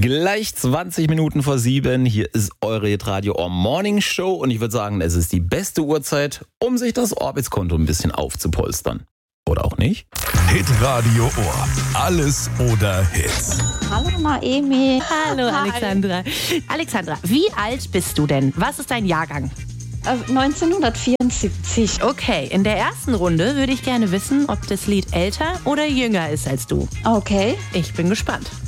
Gleich 20 Minuten vor 7. Hier ist eure Hitradio Ohr Morning Show und ich würde sagen, es ist die beste Uhrzeit, um sich das Orbitz-Konto ein bisschen aufzupolstern. Oder auch nicht? Hitradio Ohr. Alles oder Hits. Hallo Noemi. Hallo Alexandra. Alexandra, wie alt bist du denn? Was ist dein Jahrgang? 1974. Okay, in der ersten Runde würde ich gerne wissen, ob das Lied älter oder jünger ist als du. Okay. Ich bin gespannt.